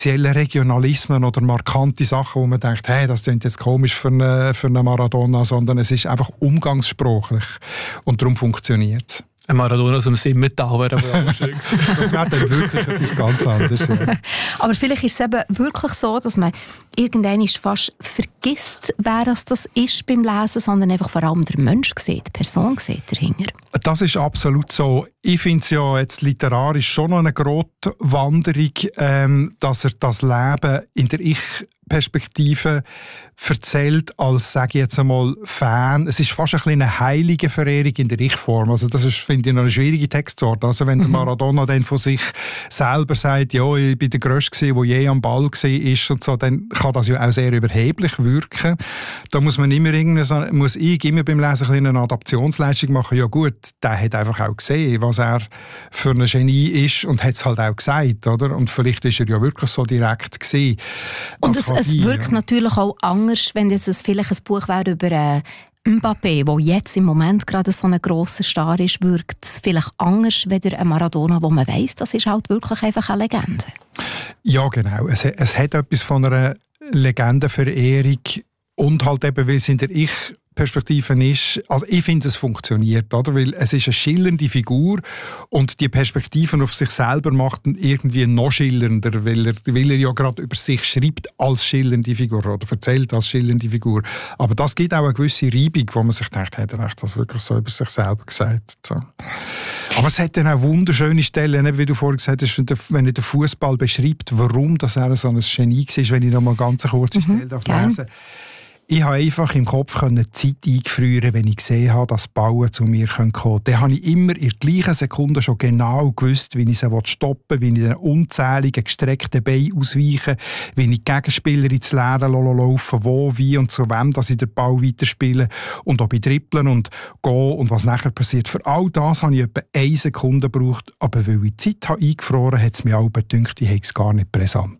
Regionalismen oder markante Sachen, wo man denkt, hey, das klingt jetzt komisch für eine Maradona, sondern es ist einfach umgangssprachlich und darum funktioniert es. Ein Maradona aus dem Simmental wäre aber auch schön gewesen. Das wäre dann wirklich etwas ganz anderes. Ja. Aber vielleicht ist es eben wirklich so, dass man irgendwann fast vergisst, wer das ist beim Lesen, sondern einfach vor allem der Mensch sieht, die Person sieht dahinter. Das ist absolut so. Ich finde es ja jetzt literarisch schon noch eine Grotwanderung, dass er das Leben in der Ich-Perspektive erzählt als, sage ich jetzt einmal, Fan. Es ist fast eine heilige Verehrung in der Ich-Form. Also das ist, finde ich, noch eine schwierige Textsorte. Also wenn der Maradona dann von sich selber sagt, ja, ich bin der Grösste, der je am Ball war und so, dann kann das ja auch sehr überheblich wirken. Da muss man immer muss ich immer beim Lesen eine Adaptionsleistung machen. Ja gut, der hat einfach auch gesehen, was er für ein Genie ist und hat es halt auch gesagt, oder? Und vielleicht ist er ja wirklich so direkt gesehen. Und es wirkt natürlich auch anders, wenn jetzt vielleicht ein Buch wäre über Mbappé, der jetzt im Moment gerade so ein grosser Star ist, wirkt es vielleicht anders als ein Maradona, wo man weiss, das ist halt wirklich einfach eine Legende. Ja, genau. Es hat etwas von einer Legendenverehrung und halt eben, weil es in der Ich-Perspektive ist. Also ich finde, es funktioniert, oder? Weil es ist eine schillernde Figur und die Perspektiven auf sich selber macht ihn irgendwie noch schillernder, weil er ja gerade über sich schreibt als schillernde Figur oder erzählt als schillernde Figur. Aber das gibt auch eine gewisse Reibung, wo man sich denkt, hat er das wirklich so über sich selber gesagt? So. Aber es hat dann auch wunderschöne Stellen, wie du vorhin gesagt hast, wenn er den Fußball beschreibt, warum dass er so ein Genie war, wenn ich noch mal ganz eine kurze Stelle lesen darf. Ich habe einfach im Kopf die Zeit eingefrieren, wenn ich gesehen habe, dass Bauen zu mir kommen können. Dann habe ich immer in der gleichen Sekunde schon genau gewusst, wie ich sie stoppen will, wie ich den unzähligen gestreckten Beinen ausweiche, wie ich die Gegenspieler ins Leere laufen, wo, wie und zu wem, dass ich den Ball weiterspiele und ob ich dribbeln und gehe und was nachher passiert. Für all das habe ich etwa 1 Sekunde gebraucht, aber weil ich die Zeit habe eingefroren habe, hat es mir auch gedacht, ich habe es gar nicht präsent.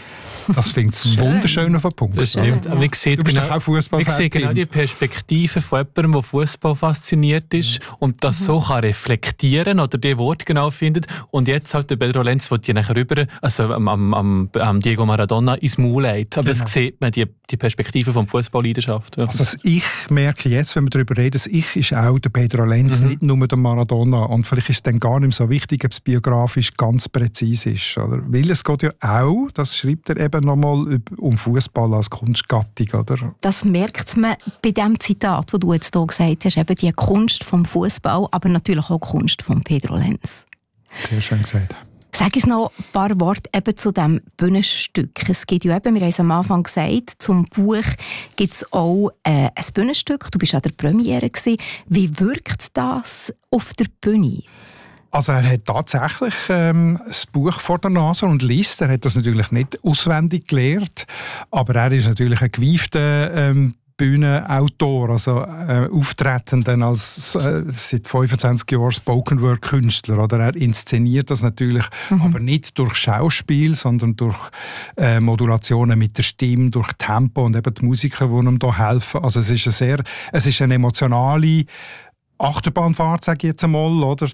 Das finde ich wunderschön auf den Punkt. Das stimmt. Ja. Du bist doch auch Fußballfan. Ich sehe genau die Perspektive von jemandem, der Fußball fasziniert ist und das so kann reflektieren oder die Worte genau findet. Und jetzt halt der Pedro Lenz, der die nachher rüber, also am Diego Maradona ins Maul legt. Aber das sieht man, die Perspektive vom Fußballleidenschaft. Also das Ich merke jetzt, wenn wir darüber reden, das Ich ist auch der Pedro Lenz, nicht nur der Maradona. Und vielleicht ist es dann gar nicht so wichtig, ob es biografisch ganz präzise ist. Oder? Weil es geht ja auch, das schreibt er eben nochmal, um Fußball als Kunstgattung. Oder? Das merkt man bei dem Zitat, das du jetzt hier gesagt hast, eben die Kunst vom Fußball, aber natürlich auch die Kunst von Pedro Lenz. Sehr schön gesagt. Sag uns noch ein paar Worte eben zu diesem Bühnenstück. Es gibt ja eben, wir haben es am Anfang gesagt, zum Buch gibt es auch ein Bühnenstück. Du warst an der Premiere gewesen. Wie wirkt das auf der Bühne? Also er hat tatsächlich das Buch vor der Nase und liest. Er hat das natürlich nicht auswendig gelernt, aber er ist natürlich ein gewiefter Bühnenautor, also auftretend als seit 25 Jahren Spoken-Word-Künstler. Oder er inszeniert das natürlich, aber nicht durch Schauspiel, sondern durch Modulationen mit der Stimme, durch Tempo und eben die Musiker, die ihm da helfen. Also es ist eine emotionale Achterbahnfahrt, sage ich jetzt einmal, oder?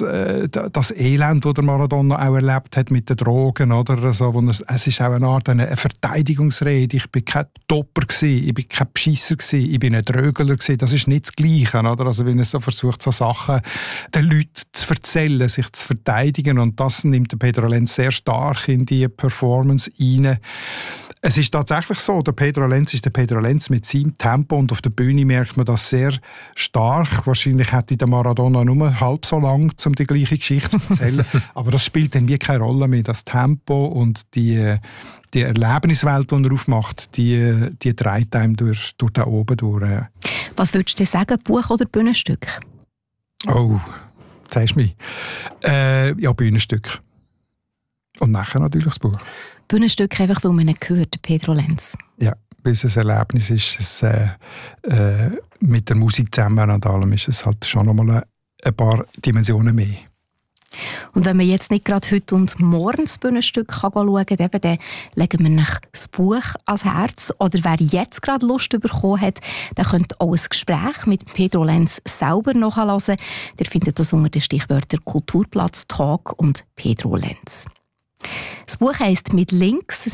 Das Elend, das der Maradona auch erlebt hat mit den Drogen, oder? Also, es ist auch eine Art eine Verteidigungsrede. Ich bin kein Topper gewesen, ich bin kein Beschisser gewesen, ich bin ein Drögler gewesen. Das ist nicht das Gleiche, oder? Also, wenn er so versucht, so Sachen den Leuten zu erzählen, sich zu verteidigen, und das nimmt der Pedro Lenz sehr stark in die Performance rein. Es ist tatsächlich so, der Pedro Lenz ist der Pedro Lenz mit seinem Tempo und auf der Bühne merkt man das sehr stark. Wahrscheinlich hätte der Maradona nur halb so lang, um die gleiche Geschichte zu erzählen. Aber das spielt dann wie keine Rolle mehr. Das Tempo und die Erlebniswelt, die er aufmacht, die treibt einem durch da oben durch. Was würdest du sagen, Buch oder Bühnenstück? Oh, sagst du mich. Ja, Bühnenstück. Und nachher natürlich das Buch. Bühnenstück einfach, weil man ihn hört, Pedro Lenz. Ja, weil es ein Erlebnis ist. Mit der Musik zusammen und allem ist es halt schon nochmal ein paar Dimensionen mehr. Und wenn man jetzt nicht gerade heute und morgen das Bühnenstück schauen kann, dann legen wir nach das Buch ans Herz. Oder wer jetzt gerade Lust bekommen hat, der könnte auch ein Gespräch mit Pedro Lenz selber nachhören. Der findet das unter den Stichwörtern Kulturplatz, Talk und Pedro Lenz. Das Buch heisst «Mit links».